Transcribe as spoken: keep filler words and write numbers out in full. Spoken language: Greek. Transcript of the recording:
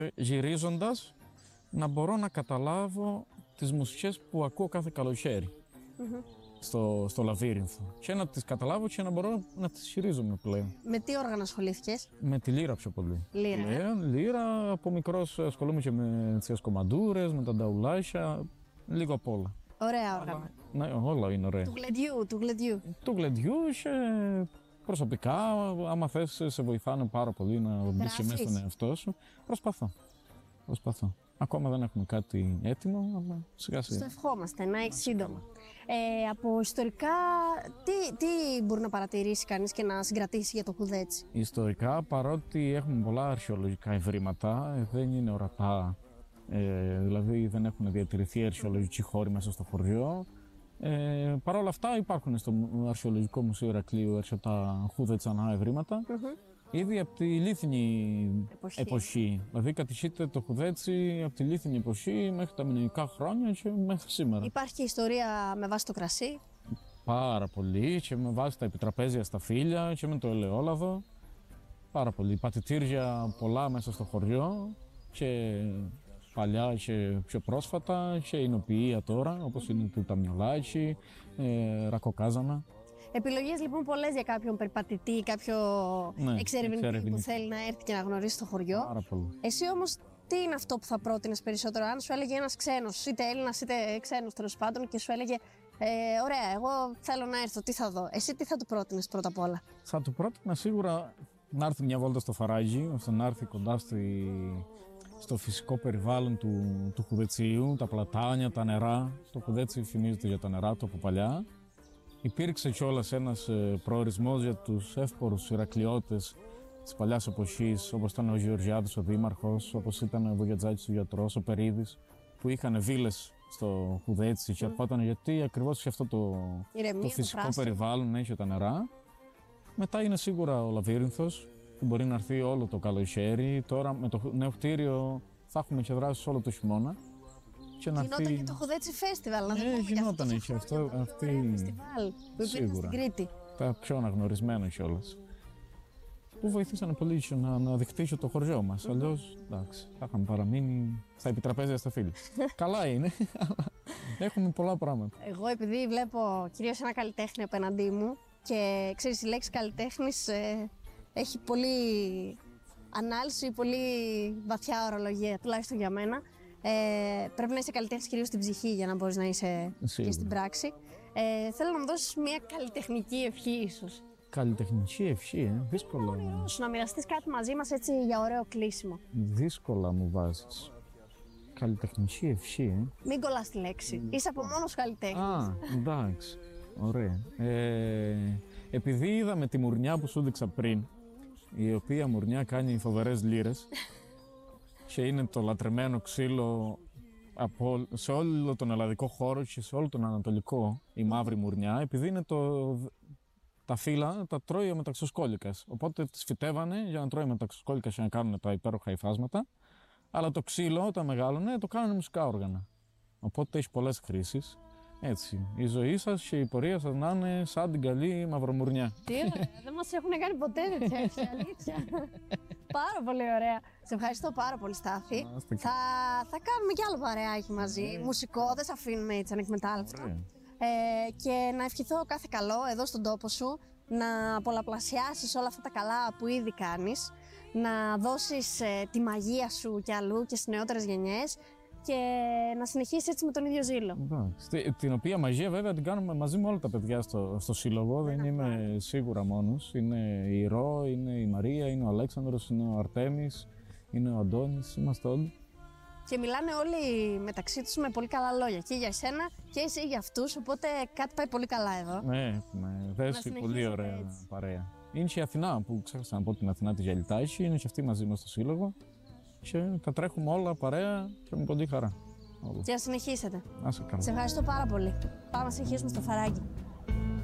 Γυρίζοντας, να μπορώ να καταλάβω τις μουσικές που ακούω κάθε καλοκαίρι mm-hmm. στο, στο λαβύρινθο. Και να τις καταλάβω και να μπορώ να τις χειρίζομαι πλέον. Με τι όργανο ασχολήθηκες? Με τη λύρα πιο πολύ. Λύρα. Πλέον, λύρα, από μικρός ασχολούμαι και με τις κομμαντούρες, με τα νταουλάσια, λίγο απ' όλα. Ωραία όργανα. Ναι, όλα είναι ωραία. Του γλεντιού, του γλεντιού. Του γλεντιού και προσωπικά, άμα θες, σε βοηθάνε πάρα πολύ να μπεις και μέσα στον εαυτό σου. Προσπαθώ. Προσπαθώ. Ακόμα δεν έχουμε κάτι έτοιμο, αλλά σιγά σιγά. Στο ευχόμαστε, να έχει σύντομα. Ε, από ιστορικά, τι, τι μπορεί να παρατηρήσει κανείς και να συγκρατήσει για το Χουδέτσι? Ιστορικά, παρότι έχουμε πολλά αρχαιολογικά ευρήματα, δεν είναι ορατά. Ε, δηλαδή δεν έχουν διατηρηθεί αρχαιολογικοί χώροι μέσα στο χωριό. Ε, Παρ' όλα αυτά υπάρχουν στο Αρχαιολογικό Μουσείο Ηρακλείου αρκετά Χουδετσανά ευρήματα. Mm-hmm. Ήδη από τη λίθινη εποχή. εποχή. Δηλαδή κατηχείται το Χουδέτσι από τη λίθινη εποχή μέχρι τα μινωικά χρόνια και μέχρι σήμερα. Υπάρχει και ιστορία με βάση το κρασί? Πάρα πολύ, και με βάση τα επιτραπέζια στα φύλλα και με το ελαιόλαδο. Πάρα πολύ. Πατητήρια πολλά μέσα στο χωριό και παλιά και πιο πρόσφατα και εινοποιεία τώρα, όπως είναι το ταμιολάκι, ε, ρακοκάζανα. Επιλογές λοιπόν πολλές για κάποιον περιπατητή, κάποιο ναι, εξερευνητή, εξερευνητή που θέλει να έρθει και να γνωρίσει το χωριό. Πάρα πολύ. Εσύ όμως τι είναι αυτό που θα πρότεινες περισσότερο, αν σου έλεγε ένας ξένος, είτε Έλληνας είτε ξένος τέλος πάντων, και σου έλεγε ε, ωραία, εγώ θέλω να έρθω, τι θα δω? Εσύ τι θα του πρότεινες πρώτα απ' όλα? Θα του πρότεινα σίγουρα να έρθει μια βόλτα στο Φαράγγι, ώστε να έρθει κοντά στη, στο φυσικό περιβάλλον του, του Χουδετσίου, τα πλατάνια, τα νερά. Το Χουδέτσι φημίζεται για τα νερά του από παλιά. Υπήρξε κιόλας ένας προορισμός για τους εύπορους Ηρακλειώτες της παλιάς εποχής, όπως ήταν ο Γεωργιάδης ο Δήμαρχος, όπως ήταν ο Βογιατζάκης ο Γιατρός, ο Περίδης, που είχαν βίλες στο Χουδέτσι και ερχόταν γιατί ακριβώς είχε αυτό το, Ηρεμία, το φυσικό το περιβάλλον, έχει τα νερά. Μετά είναι σίγουρα ο Λαβύρινθος, που μπορεί να έρθει όλο το καλοκαίρι. Τώρα με το νέο κτίριο θα έχουμε και δράσεις όλο το χειμώνα. Γινόταν και το Χουδέτσι Φέστιβαλ, να το πούμε. Γινόταν και αυτό. Αυτή φεστιβάλ που υπήρχε στην Κρήτη. Τα πιο αναγνωρισμένα κιόλας. Που βοηθήσανε πολύ να, να δειχτεί το χωριό μας. Mm-hmm. Αλλιώς, εντάξει, θα είχαμε παραμείνει στα επιτραπέζια στα φίλια. Καλά είναι, αλλά έχουμε πολλά πράγματα. Εγώ επειδή βλέπω κυρίως ένα καλλιτέχνη απέναντί μου και ξέρεις, η λέξη καλλιτέχνης ε, έχει πολύ ανάλυση, πολύ βαθιά ορολογία, τουλάχιστον για μένα. Ε, πρέπει να είσαι καλλιτέχνης κυρίως στην ψυχή για να μπορείς να είσαι Σίγουρα. Και στην πράξη. Ε, θέλω να μου δώσεις μια καλλιτεχνική ευχή ίσως. Καλλιτεχνική ευχή, ε, δύσκολα. Να μοιραστείς κάτι μαζί μας έτσι για ωραίο κλείσιμο. Δύσκολα μου βάζεις. Καλλιτεχνική ευχή, ε. Μην κολλάς τη λέξη. Είσαι από μόνος καλλιτέχνης. Α, εντάξει. Ωραία. Ε, επειδή είδαμε τη μουρνιά που σου έδειξα πριν, η οποία μουρνιά κάνει φοβερές λύρες, και είναι το λατρεμένο ξύλο από, σε όλο τον ελλαδικό χώρο και σε όλο τον ανατολικό, η μαύρη μουρνιά, επειδή είναι το, τα φύλλα τα τρώει ο μεταξοσκόλικας. Οπότε τις φυτεύανε για να τρώει ο μεταξοσκόλικας και να κάνουν τα υπέροχα υφάσματα. Αλλά το ξύλο όταν μεγάλωνε το κάνανε μουσικά όργανα. Οπότε έχει πολλές χρήσεις. Έτσι, η ζωή σας και η πορεία σας να είναι σαν την καλή μαυρομουρνιά. Τι ωραία, δεν μας έχουν κάνει ποτέ τέτοια ευχή, αλήθεια. Πάρα πολύ ωραία. Σε ευχαριστώ πάρα πολύ, Στάθη. Θα, θα κάνουμε κι άλλο παρεάκι μαζί, yeah. Μουσικό, δεν σε αφήνουμε έτσι ανεκμετάλλευτο. Yeah. Ε, και να ευχηθώ κάθε καλό εδώ στον τόπο σου, να πολλαπλασιάσεις όλα αυτά τα καλά που ήδη κάνεις, να δώσεις ε, τη μαγεία σου κι αλλού και στις νεότερες γενιές, και να συνεχίσει έτσι με τον ίδιο ζήλο. Εντάξει. Την οποία μαγεία βέβαια την κάνουμε μαζί με όλα τα παιδιά στο, στο σύλλογο. Δεν, δεν είμαι σίγουρα μόνος. Είναι η Ρο, είναι η Μαρία, είναι ο Αλέξανδρος, είναι ο Αρτέμις, είναι ο Αντώνης, είμαστε όλοι. Και μιλάνε όλοι μεταξύ τους με πολύ καλά λόγια. Και για εσένα και εσύ για αυτούς, οπότε κάτι πάει πολύ καλά εδώ. Ναι, με δέσει πολύ ωραία έτσι. Παρέα. Είναι και η Αθηνά που ξέχασα να πω, την Αθηνά τη Γιαλιτάκη, είναι και αυτή μαζί μας στο σύλλογο. Και τα τρέχουμε όλα παρέα και με πολύ χαρά. Και να συνεχίσετε. Να σε καλά. Σε ευχαριστώ πάρα πολύ. Πάμε να συνεχίσουμε στο Φαράγγι.